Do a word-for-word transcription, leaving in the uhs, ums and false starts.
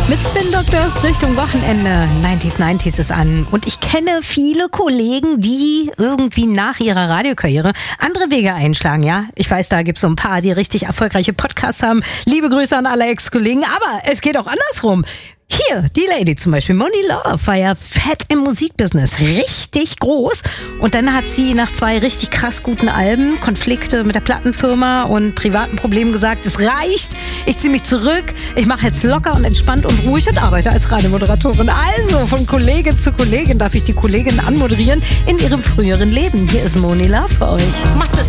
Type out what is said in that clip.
Mit Spin Doctors Richtung Wochenende. neunziger neunzig ist an. Und ich kenne viele Kollegen, die irgendwie nach ihrer Radiokarriere andere Wege einschlagen, ja. Ich weiß, da gibt es so ein paar, die richtig erfolgreiche Podcasts haben. Liebe Grüße an alle Ex-Kollegen. Aber es geht auch andersrum. Hier, die Lady zum Beispiel, Monie Love, war ja fett im Musikbusiness, richtig groß. Und dann hat sie nach zwei richtig krass guten Alben, Konflikte mit der Plattenfirma und privaten Problemen gesagt, es reicht, ich ziehe mich zurück, ich mache jetzt locker und entspannt und ruhig und arbeite als Radiomoderatorin. Also, von Kollegin zu Kollegin darf ich die Kollegin anmoderieren in ihrem früheren Leben. Hier ist Monie Love für euch. Machst es